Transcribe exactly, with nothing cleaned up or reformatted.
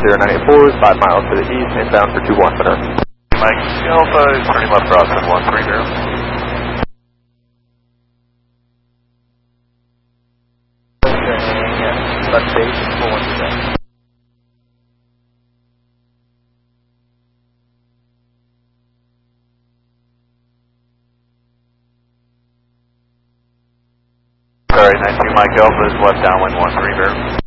zero nine eight four is five miles to the east, inbound for two one center. Mike Alpha is turning left crossing one three zero. Left base, four one zero. Sorry, nine two Mike Alpha is left downwind one three zero.